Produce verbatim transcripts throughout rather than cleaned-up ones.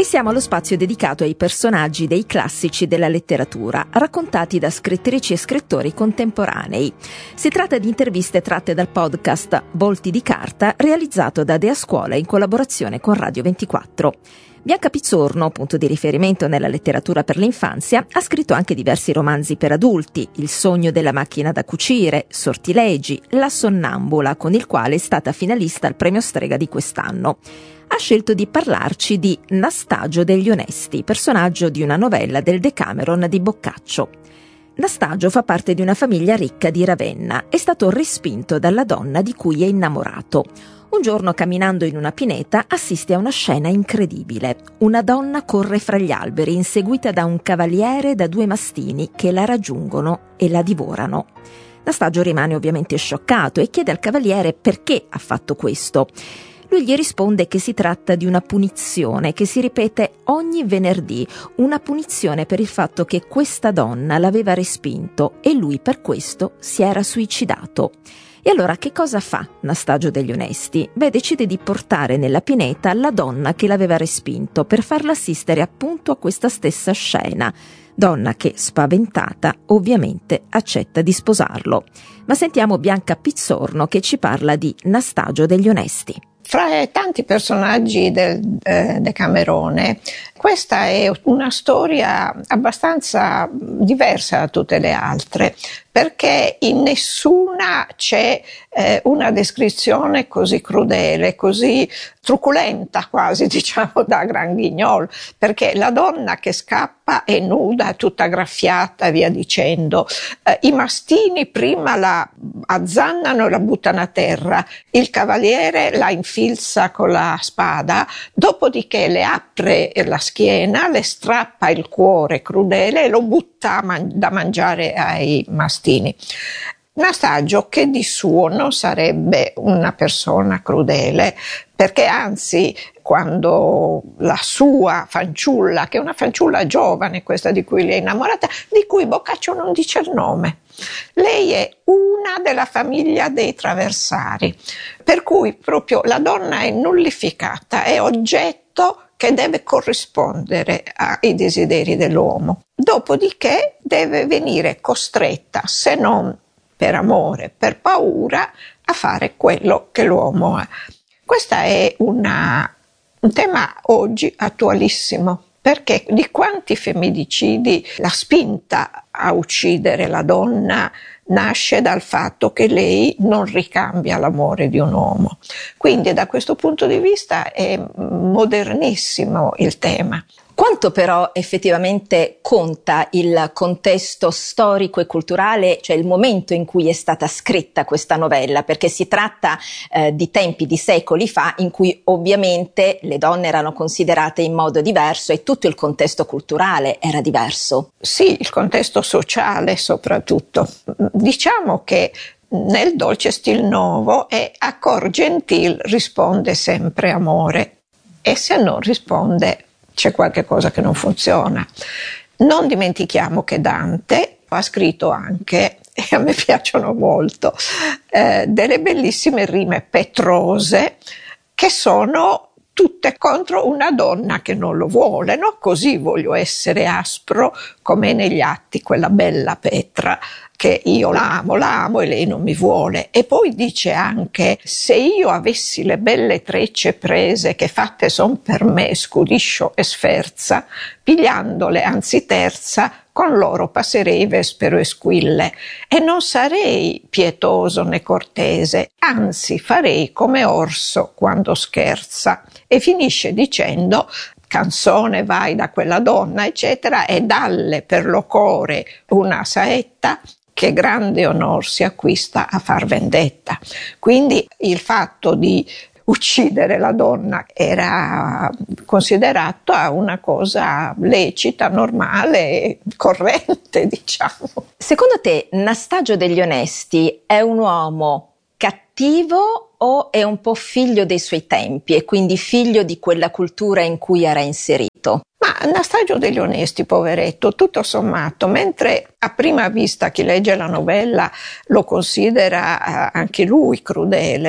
E siamo allo spazio dedicato ai personaggi dei classici della letteratura, raccontati da scrittrici e scrittori contemporanei. Si tratta di interviste tratte dal podcast Volti di carta, realizzato da Dea Scuola in collaborazione con Radio ventiquattro. Bianca Pizzorno, punto di riferimento nella letteratura per l'infanzia, ha scritto anche diversi romanzi per adulti: Il sogno della macchina da cucire, Sortilegi, La sonnambula, con il quale è stata finalista al premio Strega di quest'anno. Ha scelto di parlarci di Nastagio degli Onesti, personaggio di una novella del Decameron di Boccaccio. Nastagio fa parte di una famiglia ricca di Ravenna. È stato respinto dalla donna di cui è innamorato. Un giorno, camminando in una pineta, assiste a una scena incredibile. Una donna corre fra gli alberi, inseguita da un cavaliere e da due mastini che la raggiungono e la divorano. Nastagio rimane ovviamente scioccato e chiede al cavaliere perché ha fatto questo. Lui gli risponde che si tratta di una punizione che si ripete ogni venerdì, una punizione per il fatto che questa donna l'aveva respinto e lui per questo si era suicidato. E allora che cosa fa Nastagio degli Onesti? Beh, decide di portare nella pineta la donna che l'aveva respinto per farla assistere appunto a questa stessa scena. Donna che, spaventata, ovviamente accetta di sposarlo. Ma sentiamo Bianca Pizzorno che ci parla di Nastagio degli Onesti. Fra i tanti personaggi del eh, Decamerone, questa è una storia abbastanza diversa da tutte le altre, perché in nessuna c'è eh, una descrizione così crudele, così truculenta quasi, diciamo, da Gran Guignol, perché la donna che scappa è nuda, è tutta graffiata e via dicendo. Eh, I mastini prima la azzannano e la buttano a terra, il cavaliere la infilza con la spada, dopodiché le apre la schiena, le strappa il cuore crudele e lo butta man- da mangiare ai mastini. Nastagio, che di suo non sarebbe una persona crudele, perché anzi quando la sua fanciulla, che è una fanciulla giovane, questa di cui lei è innamorata, di cui Boccaccio non dice il nome, lei è una della famiglia dei Traversari, per cui proprio la donna è nullificata, è oggetto che deve corrispondere ai desideri dell'uomo. Dopodiché deve venire costretta, se non per amore, per paura, a fare quello che l'uomo è. Questo è una, un tema oggi attualissimo, perché di quanti femminicidi la spinta a uccidere la donna nasce dal fatto che lei non ricambia l'amore di un uomo. Quindi da questo punto di vista è modernissimo il tema. Quanto però effettivamente conta il contesto storico e culturale, cioè il momento in cui è stata scritta questa novella? Perché si tratta eh, di tempi, di secoli fa, in cui ovviamente le donne erano considerate in modo diverso e tutto il contesto culturale era diverso. Sì, il contesto sociale soprattutto. Diciamo che nel dolce stil nuovo è a cor gentil risponde sempre amore, e se non risponde c'è qualche cosa che non funziona. Non dimentichiamo che Dante ha scritto anche, e a me piacciono molto, eh, delle bellissime rime petrose che sono tutte contro una donna che non lo vuole, no? Così voglio essere aspro come negli atti quella bella Petra, che io l'amo, l'amo e lei non mi vuole. E poi dice anche: se io avessi le belle trecce prese che fatte son per me scudiscio e sferza, pigliandole anzi terza, con loro passerei vespero e squille, e non sarei pietoso né cortese, anzi farei come orso quando scherza. E finisce dicendo: canzone vai da quella donna, eccetera, e dalle per lo core una saetta, che grande onor si acquista a far vendetta. Quindi il fatto di uccidere la donna era considerato una cosa lecita, normale, corrente, diciamo. Secondo te Nastagio degli Onesti è un uomo cattivo o è un po' figlio dei suoi tempi e quindi figlio di quella cultura in cui era inserito? Ma Nastagio degli Onesti, poveretto, tutto sommato, mentre a prima vista chi legge la novella lo considera anche lui crudele,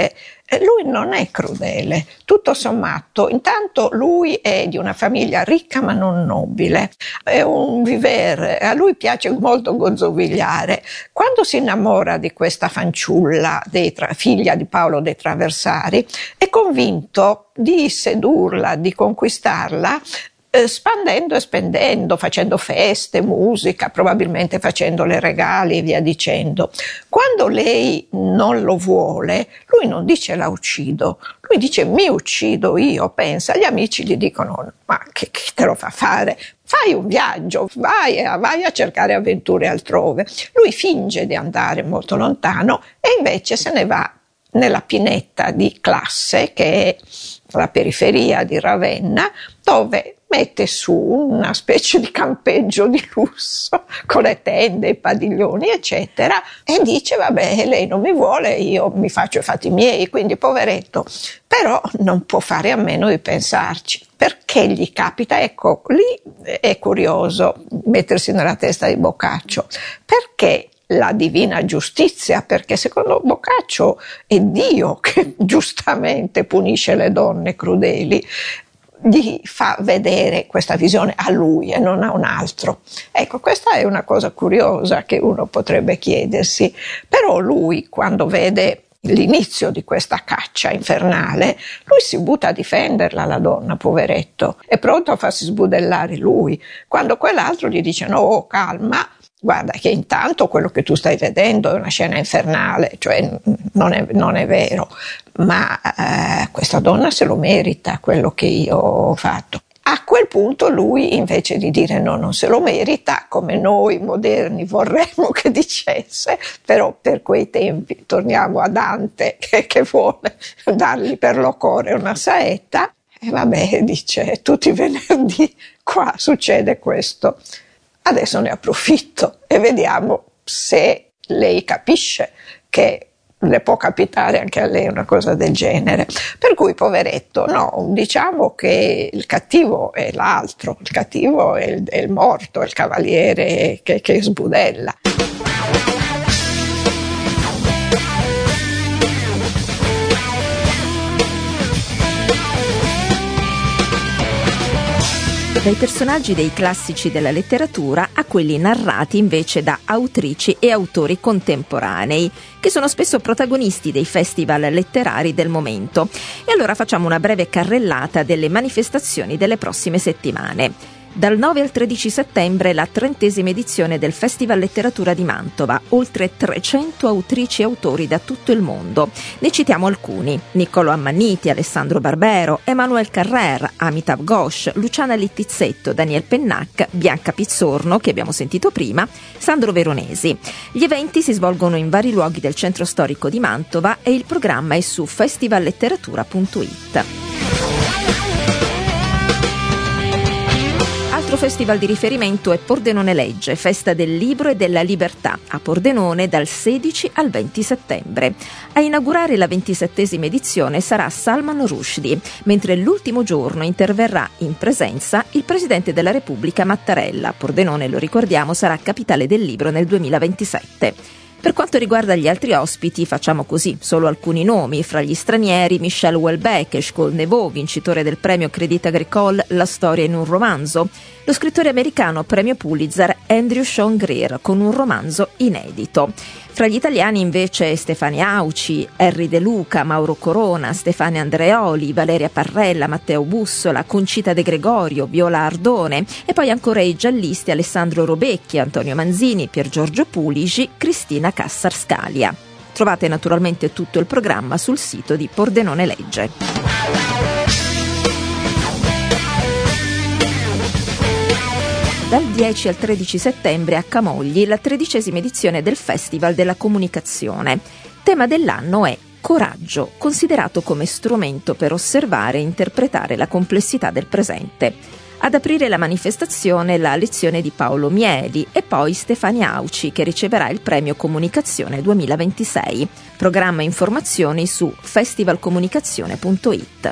E lui non è crudele, tutto sommato. Intanto lui è di una famiglia ricca ma non nobile, è un vivere, a lui piace molto gozzovigliare. Quando si innamora di questa fanciulla, dei tra, figlia di Paolo dei Traversari, è convinto di sedurla, di conquistarla, spandendo e spendendo, facendo feste, musica, probabilmente facendole regali e via dicendo. Quando lei non lo vuole, lui non dice la uccido, lui dice mi uccido io, pensa. Gli amici gli dicono ma che, che te lo fa fare? Fai un viaggio, vai, vai a cercare avventure altrove. Lui finge di andare molto lontano e invece se ne va nella pineta di Classe, che è la periferia di Ravenna, dove mette su una specie di campeggio di lusso con le tende, i padiglioni eccetera, e dice vabbè, lei non mi vuole, io mi faccio i fatti miei, quindi poveretto, però non può fare a meno di pensarci. Perché gli capita? Ecco, lì è curioso mettersi nella testa di Boccaccio, perché la divina giustizia, perché secondo Boccaccio è Dio che giustamente punisce le donne crudeli, gli fa vedere questa visione a lui e non a un altro. Ecco, questa è una cosa curiosa che uno potrebbe chiedersi, però lui quando vede l'inizio di questa caccia infernale, lui si butta a difenderla, la donna, poveretto, è pronto a farsi sbudellare lui, quando quell'altro gli dice no, oh, calma, guarda che intanto quello che tu stai vedendo è una scena infernale, cioè non è, non è vero, ma eh, questa donna se lo merita quello che io ho fatto. A quel punto lui, invece di dire no, non se lo merita, come noi moderni vorremmo che dicesse, però per quei tempi torniamo a Dante che, che vuole dargli per l'ocore una saetta, e vabbè, dice tutti i venerdì qua succede questo. Adesso ne approfitto e vediamo se lei capisce che le può capitare anche a lei una cosa del genere. Per cui, poveretto, no, diciamo che il cattivo è l'altro, il cattivo è il, è il morto, è il cavaliere che, che sbudella. Dai personaggi dei classici della letteratura a quelli narrati invece da autrici e autori contemporanei, che sono spesso protagonisti dei festival letterari del momento. E allora facciamo una breve carrellata delle manifestazioni delle prossime settimane. Dal nove al tredici settembre la trentesima edizione del Festival Letteratura di Mantova, oltre trecento autrici e autori da tutto il mondo. Ne citiamo alcuni: Niccolò Ammanniti, Alessandro Barbero, Emmanuel Carrère, Amitav Ghosh, Luciana Littizzetto, Daniel Pennac, Bianca Pizzorno, che abbiamo sentito prima, Sandro Veronesi. Gli eventi si svolgono in vari luoghi del centro storico di Mantova e il programma è su festivalletteratura punto it. Altro festival di riferimento è Pordenone Legge, festa del libro e della libertà, a Pordenone dal sedici al venti settembre. A inaugurare la ventisettesima edizione sarà Salman Rushdie, mentre l'ultimo giorno interverrà in presenza il Presidente della Repubblica Mattarella. Pordenone, lo ricordiamo, sarà capitale del libro nel duemilaventisette. Per quanto riguarda gli altri ospiti, facciamo così, solo alcuni nomi. Fra gli stranieri, Michel Houellebecq, Eshkol Nevo, vincitore del premio Crédit Agricole La storia in un romanzo. Lo scrittore americano premio Pulitzer Andrew Sean Greer, con un romanzo inedito. Fra gli italiani invece Stefania Auci, Henry De Luca, Mauro Corona, Stefania Andreoli, Valeria Parrella, Matteo Bussola, Concita De Gregorio, Viola Ardone e poi ancora i giallisti Alessandro Robecchi, Antonio Manzini, Pier Giorgio Pulisi, Cristina Cassar Scalia. Trovate naturalmente tutto il programma sul sito di Pordenone Legge. Dal dieci al tredici settembre a Camogli la tredicesima edizione del Festival della Comunicazione. Tema dell'anno è Coraggio, considerato come strumento per osservare e interpretare la complessità del presente. Ad aprire la manifestazione la lezione di Paolo Mieli e poi Stefania Auci, che riceverà il premio Comunicazione duemilaventisei. Programma e informazioni su festivalcomunicazione punto it.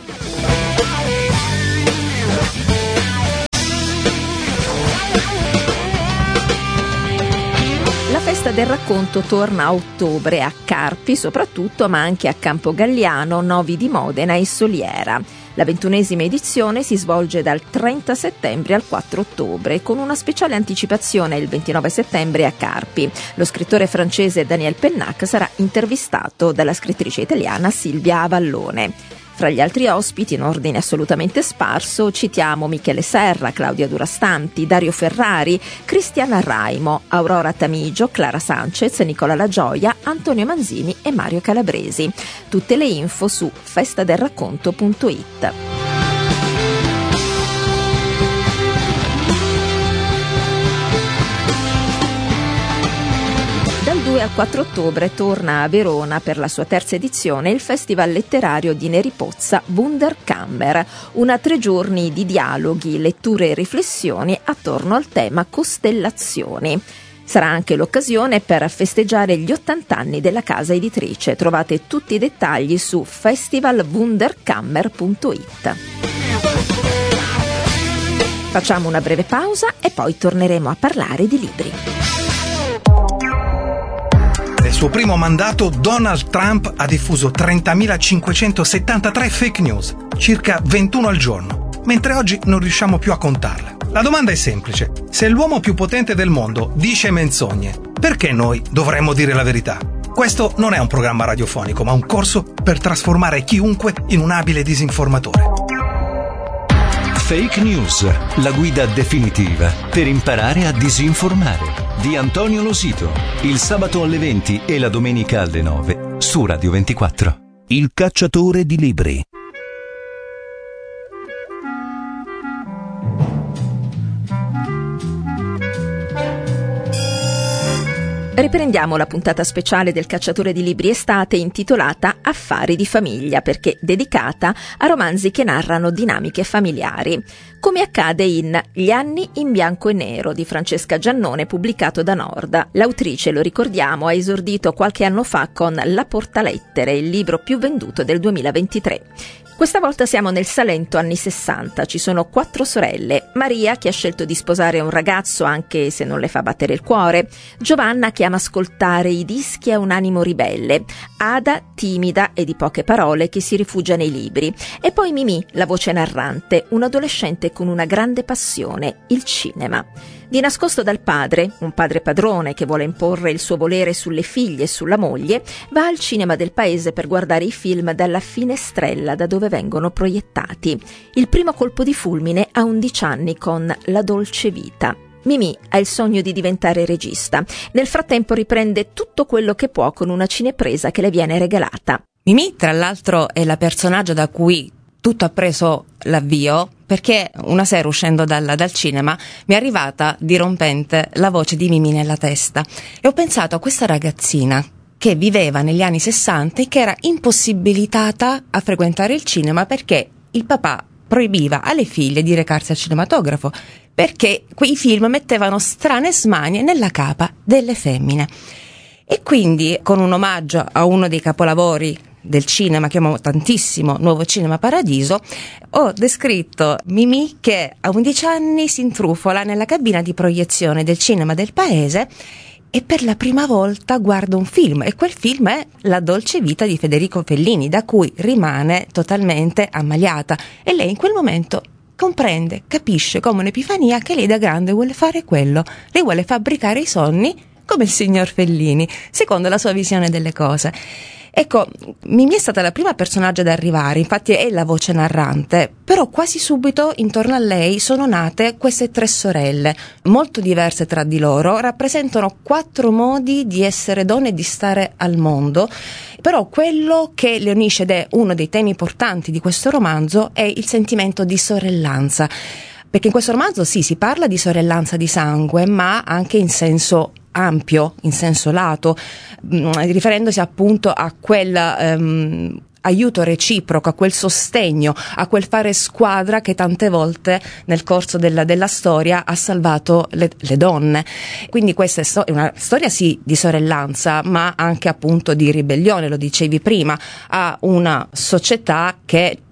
La festa del racconto torna a ottobre a Carpi soprattutto, ma anche a Campogalliano, Novi di Modena e Soliera. La ventunesima edizione si svolge dal trenta settembre al quattro ottobre, con una speciale anticipazione il ventinove settembre a Carpi. Lo scrittore francese Daniel Pennac sarà intervistato dalla scrittrice italiana Silvia Avallone. Fra gli altri ospiti, in ordine assolutamente sparso, citiamo Michele Serra, Claudia Durastanti, Dario Ferrari, Cristiana Raimo, Aurora Tamigio, Clara Sanchez, Nicola La Gioia, Antonio Manzini e Mario Calabresi. Tutte le info su festadelracconto punto it. Dal due al quattro ottobre torna a Verona per la sua terza edizione il Festival letterario di Neri Pozza Wunderkammer, una tre giorni di dialoghi, letture e riflessioni attorno al tema costellazioni. Sarà anche l'occasione per festeggiare gli ottanta anni della casa editrice. Trovate tutti i dettagli su festival wunderkammer punto it. Facciamo una breve pausa e poi torneremo a parlare di libri. Nel suo primo mandato Donald Trump ha diffuso trentamilacinquecentosettantatré fake news, circa ventuno al giorno, mentre oggi non riusciamo più a contarle. La domanda è semplice: se l'uomo più potente del mondo dice menzogne, perché noi dovremmo dire la verità? Questo non è un programma radiofonico, ma un corso per trasformare chiunque in un abile disinformatore. Fake News, la guida definitiva per imparare a disinformare. Di Antonio Losito, il sabato alle venti e la domenica alle nove su Radio ventiquattro. Il cacciatore di libri. Riprendiamo la puntata speciale del Cacciatore di Libri estate intitolata Affari di famiglia, perché dedicata a romanzi che narrano dinamiche familiari, come accade in Gli anni in bianco e nero di Francesca Giannone, pubblicato da Norda. L'autrice, lo ricordiamo, ha esordito qualche anno fa con La Portalettere, il libro più venduto del duemilaventitré. Questa volta siamo nel Salento anni sessanta, ci sono quattro sorelle: Maria, che ha scelto di sposare un ragazzo anche se non le fa battere il cuore; Giovanna, che ama ascoltare i dischi e ha un animo ribelle; Ada, timida e di poche parole, che si rifugia nei libri; e poi Mimì, la voce narrante, un adolescente con una grande passione, il cinema. Di nascosto dal padre, un padre padrone che vuole imporre il suo volere sulle figlie e sulla moglie, va al cinema del paese per guardare i film dalla finestrella da dove vengono proiettati. Il primo colpo di fulmine a undici anni con La dolce vita. Mimì ha il sogno di diventare regista. Nel frattempo riprende tutto quello che può con una cinepresa che le viene regalata. Mimì, tra l'altro, è la personaggio da cui tutto ha preso l'avvio, perché una sera, uscendo dal, dal cinema, mi è arrivata dirompente la voce di Mimì nella testa e ho pensato a questa ragazzina che viveva negli anni sessanta e che era impossibilitata a frequentare il cinema perché il papà proibiva alle figlie di recarsi al cinematografo, perché quei film mettevano strane smanie nella capa delle femmine. E quindi, con un omaggio a uno dei capolavori del cinema che amo tantissimo, Nuovo Cinema Paradiso, ho descritto Mimì che a undici anni si intrufola nella cabina di proiezione del cinema del paese e per la prima volta guarda un film, e quel film è La dolce vita di Federico Fellini, da cui rimane totalmente ammaliata, e lei in quel momento comprende, capisce come un'epifania che lei da grande vuole fare quello, lei vuole fabbricare i sogni come il signor Fellini, secondo la sua visione delle cose. Ecco, Mimì è stata la prima personaggio ad arrivare, infatti è la voce narrante, però quasi subito intorno a lei sono nate queste tre sorelle, molto diverse tra di loro, rappresentano quattro modi di essere donne e di stare al mondo, però quello che le unisce, ed è uno dei temi portanti di questo romanzo, è il sentimento di sorellanza, perché in questo romanzo sì, si parla di sorellanza di sangue, ma anche in senso ampio, in senso lato, mh, riferendosi appunto a quel um, aiuto reciproco, a quel sostegno, a quel fare squadra che tante volte nel corso della, della storia ha salvato le, le donne. Quindi questa è, sto- è una storia sì di sorellanza, ma anche appunto di ribellione, lo dicevi prima, a una società che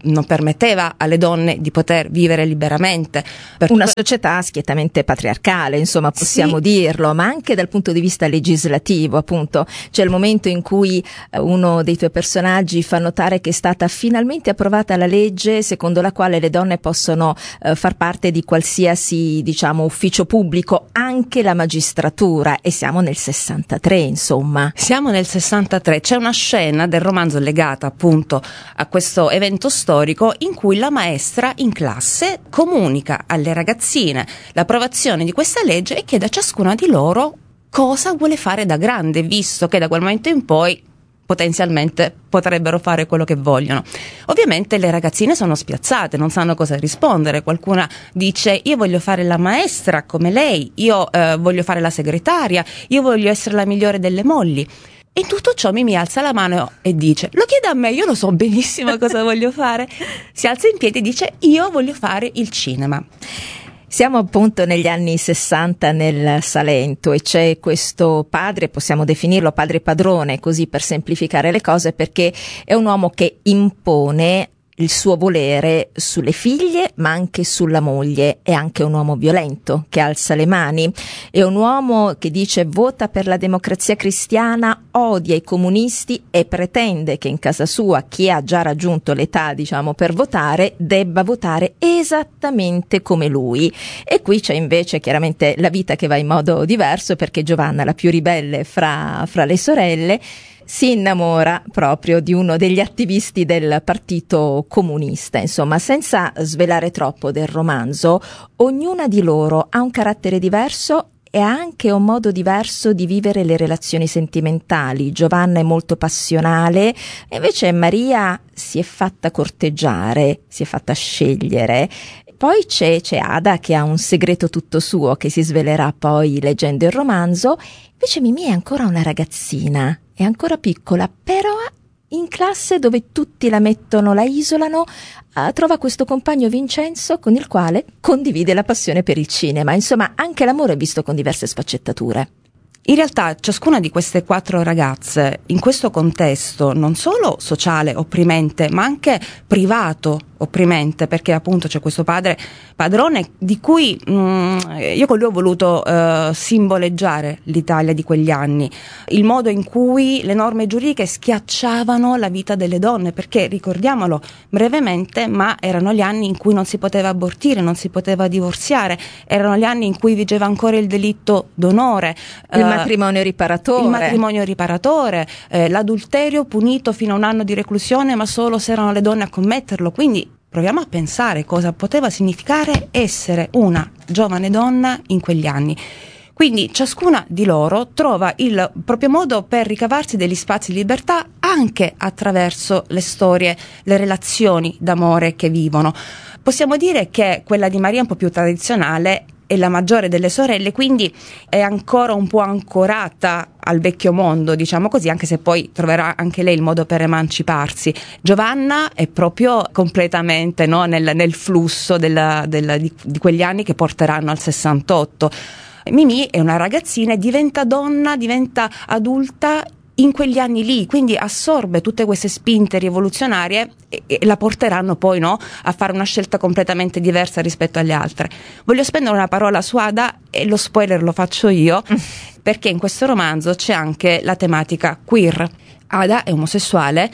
non permetteva alle donne di poter vivere liberamente. Per una società schiettamente patriarcale, insomma, possiamo sì. dirlo, ma anche dal punto di vista legislativo, appunto. C'è il momento in cui uno dei tuoi personaggi fa notare che è stata finalmente approvata la legge secondo la quale le donne possono eh, far parte di qualsiasi, diciamo, ufficio pubblico, anche la magistratura, e siamo nel sessantatré, insomma. Siamo nel sessantatré, c'è una scena del romanzo legata appunto a questo evento storico storico in cui la maestra in classe comunica alle ragazzine l'approvazione di questa legge e chiede a ciascuna di loro cosa vuole fare da grande, visto che da quel momento in poi potenzialmente potrebbero fare quello che vogliono. Ovviamente le ragazzine sono spiazzate, non sanno cosa rispondere. Qualcuna dice: io voglio fare la maestra come lei, io eh, voglio fare la segretaria, io voglio essere la migliore delle mogli. E in tutto ciò Mimì alza la mano e dice: lo chiede a me, io lo so benissimo cosa voglio fare. Si alza in piedi e dice: io voglio fare il cinema. Siamo appunto negli anni sessanta nel Salento e c'è questo padre, possiamo definirlo padre padrone, così per semplificare le cose, perché è un uomo che impone il suo volere sulle figlie ma anche sulla moglie. È anche un uomo violento che alza le mani, è un uomo che dice vota per la democrazia cristiana, odia i comunisti e pretende che in casa sua chi ha già raggiunto l'età, diciamo, per votare debba votare esattamente come lui. E qui c'è invece chiaramente la vita che va in modo diverso, perché Giovanna, la più ribelle fra, fra le sorelle, si innamora proprio di uno degli attivisti del Partito Comunista. Insomma, senza svelare troppo del romanzo, ognuna di loro ha un carattere diverso e ha anche un modo diverso di vivere le relazioni sentimentali. Giovanna è molto passionale, invece Maria si è fatta corteggiare, si è fatta scegliere. Poi c'è, c'è Ada che ha un segreto tutto suo che si svelerà poi leggendo il romanzo. Invece Mimì è ancora una ragazzina, è ancora piccola, però in classe dove tutti la mettono, la isolano, eh, trova questo compagno Vincenzo con il quale condivide la passione per il cinema. Insomma, anche l'amore è visto con diverse sfaccettature. In realtà ciascuna di queste quattro ragazze in questo contesto non solo sociale opprimente ma anche privato opprimente, perché appunto c'è questo padre padrone di cui mh, io con lui ho voluto uh, simboleggiare l'Italia di quegli anni, il modo in cui le norme giuridiche schiacciavano la vita delle donne, perché ricordiamolo brevemente, ma erano gli anni in cui non si poteva abortire, non si poteva divorziare, erano gli anni in cui vigeva ancora il delitto d'onore, il uh, matrimonio riparatore, il matrimonio riparatore, eh, l'adulterio punito fino a un anno di reclusione ma solo se erano le donne a commetterlo. Quindi proviamo a pensare cosa poteva significare essere una giovane donna in quegli anni. Quindi ciascuna di loro trova il proprio modo per ricavarsi degli spazi di libertà anche attraverso le storie, le relazioni d'amore che vivono. Possiamo dire che quella di Maria è un po' più tradizionale, è la maggiore delle sorelle, quindi è ancora un po' ancorata al vecchio mondo, diciamo così, anche se poi troverà anche lei il modo per emanciparsi. Giovanna è proprio completamente, no, nel, nel flusso della, della, di, di quegli anni che porteranno al sessantotto. Mimì è una ragazzina e diventa donna, diventa adulta in quegli anni lì, quindi assorbe tutte queste spinte rivoluzionarie e, e la porteranno poi, no, a fare una scelta completamente diversa rispetto alle altre. Voglio spendere una parola su Ada e lo spoiler lo faccio io, perché in questo romanzo c'è anche la tematica queer. Ada è omosessuale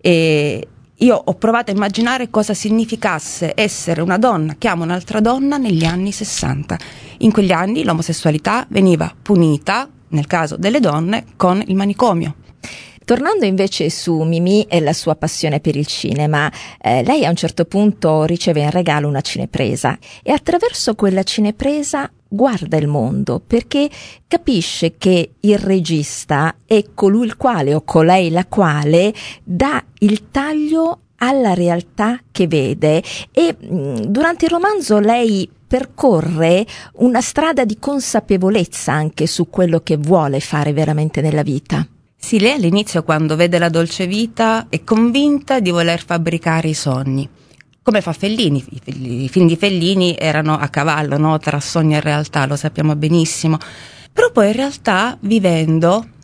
e io ho provato a immaginare cosa significasse essere una donna che ama un'altra donna negli anni sessanta. In quegli anni l'omosessualità veniva punita, nel caso delle donne, con il manicomio. Tornando invece su Mimì e la sua passione per il cinema, eh, lei a un certo punto riceve in regalo una cinepresa e attraverso quella cinepresa guarda il mondo, perché capisce che il regista è colui il quale o colei la quale dà il taglio alla realtà che vede e mh, durante il romanzo lei percorre una strada di consapevolezza anche su quello che vuole fare veramente nella vita. Sì, lei all'inizio, quando vede La dolce vita, è convinta di voler fabbricare i sogni, come fa Fellini. I film di Fellini erano a cavallo, no? Tra sogno e realtà, lo sappiamo benissimo. Però poi in realtà, vivendo,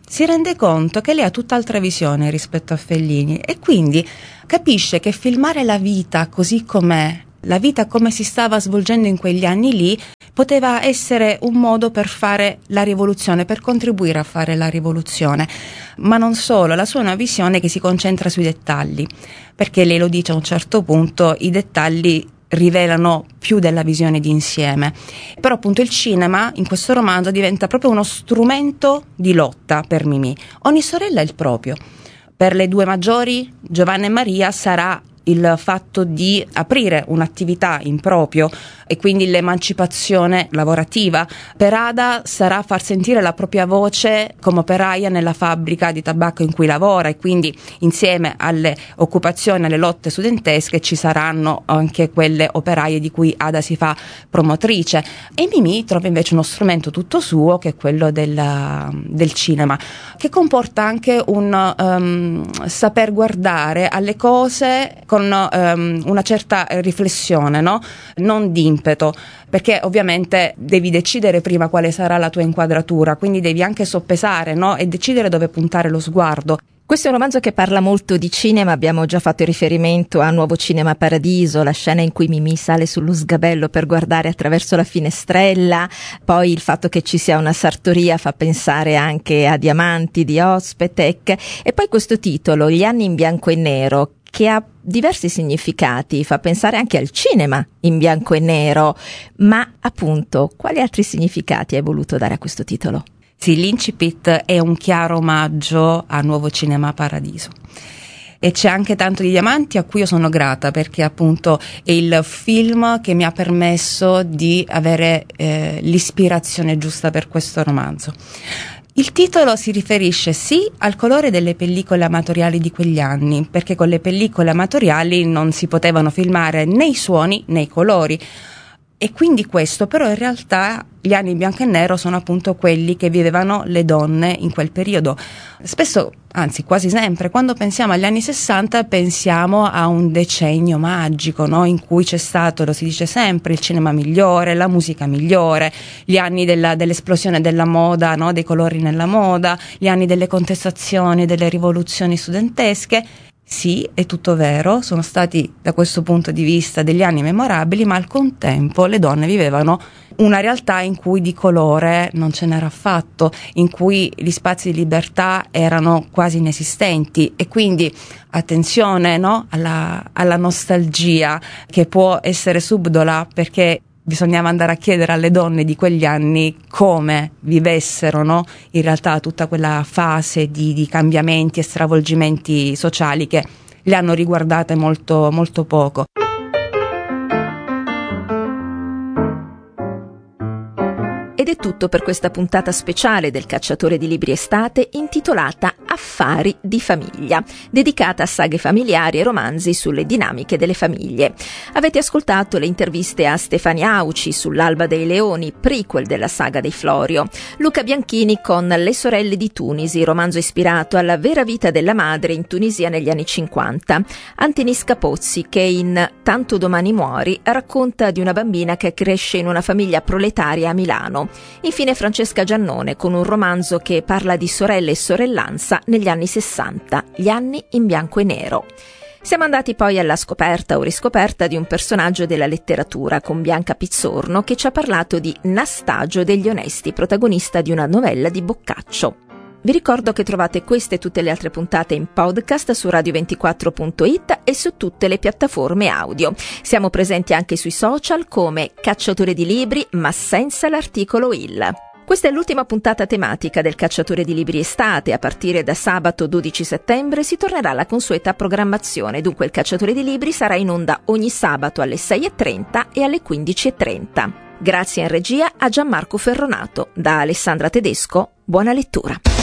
si rende conto che lei ha tutt'altra visione rispetto a Fellini e quindi capisce che filmare la vita così com'è, la vita come si stava svolgendo in quegli anni lì, poteva essere un modo per fare la rivoluzione, per contribuire a fare la rivoluzione. Ma non solo, la sua è una visione che si concentra sui dettagli, perché lei lo dice a un certo punto, i dettagli rivelano più della visione di insieme. Però appunto il cinema in questo romanzo diventa proprio uno strumento di lotta per Mimì. Ogni sorella è il proprio. Per le due maggiori, Giovanna e Maria, sarà il fatto di aprire un'attività in proprio e quindi l'emancipazione lavorativa. Per Ada sarà far sentire la propria voce come operaia nella fabbrica di tabacco in cui lavora e quindi insieme alle occupazioni, alle lotte studentesche ci saranno anche quelle operaie di cui Ada si fa promotrice. E Mimì trova invece uno strumento tutto suo che è quello del, del cinema, che comporta anche un um, saper guardare alle cose con um, una certa riflessione, no? Non di impeto, perché ovviamente devi decidere prima quale sarà la tua inquadratura, quindi devi anche soppesare, no? E decidere dove puntare lo sguardo. Questo è un romanzo che parla molto di cinema, abbiamo già fatto riferimento a Nuovo Cinema Paradiso, la scena in cui Mimì sale sullo sgabello per guardare attraverso la finestrella, poi il fatto che ci sia una sartoria fa pensare anche a Diamanti di Ospetek, e poi questo titolo, Gli anni in bianco e nero, che ha diversi significati, fa pensare anche al cinema in bianco e nero, ma appunto quali altri significati hai voluto dare a questo titolo? Sì, l'incipit è un chiaro omaggio a Nuovo Cinema Paradiso. E c'è anche tanto di Diamanti, a cui io sono grata, perché appunto è il film che mi ha permesso di avere eh, l'ispirazione giusta per questo romanzo. Il titolo si riferisce sì al colore delle pellicole amatoriali di quegli anni, perché con le pellicole amatoriali non si potevano filmare né i suoni né i colori. E quindi questo, però in realtà gli anni in bianco e nero sono appunto quelli che vivevano le donne in quel periodo. Spesso, anzi quasi sempre, quando pensiamo agli anni sessanta pensiamo a un decennio magico, no? In cui c'è stato, lo si dice sempre, il cinema migliore, la musica migliore, gli anni della, dell'esplosione della moda, no? Dei colori nella moda, gli anni delle contestazioni, delle rivoluzioni studentesche. Sì, è tutto vero, sono stati da questo punto di vista degli anni memorabili, ma al contempo le donne vivevano una realtà in cui di colore non ce n'era affatto, in cui gli spazi di libertà erano quasi inesistenti e quindi attenzione, no? alla, alla nostalgia che può essere subdola, perché bisognava andare a chiedere alle donne di quegli anni come vivessero, no? In realtà tutta quella fase di, di cambiamenti e stravolgimenti sociali che le hanno riguardate molto, molto poco. Ed è tutto per questa puntata speciale del Cacciatore di Libri Estate intitolata Affari di famiglia, dedicata a saghe familiari e romanzi sulle dinamiche delle famiglie. Avete ascoltato le interviste a Stefania Auci sull'Alba dei Leoni, prequel della saga dei Florio, Luca Bianchini con Le sorelle di Tunisi, romanzo ispirato alla vera vita della madre in Tunisia negli anni cinquanta, Antenis Capozzi che in Tanto domani muori racconta di una bambina che cresce in una famiglia proletaria a Milano. Infine Francesca Giannone con un romanzo che parla di sorelle e sorellanza negli anni sessanta, gli anni in bianco e nero. Siamo andati poi alla scoperta o riscoperta di un personaggio della letteratura con Bianca Pizzorno che ci ha parlato di Nastagio degli Onesti, protagonista di una novella di Boccaccio. Vi ricordo che trovate queste e tutte le altre puntate in podcast su radio ventiquattro punto it e su tutte le piattaforme audio. Siamo presenti anche sui social come Cacciatore di Libri, ma senza l'articolo il. Questa è l'ultima puntata tematica del Cacciatore di Libri Estate. A partire da sabato dodici settembre si tornerà alla consueta programmazione, dunque il Cacciatore di Libri sarà in onda ogni sabato alle sei e trenta e alle quindici e trenta. Grazie in regia a Gianmarco Ferronato. Da Alessandra Tedesco, buona lettura.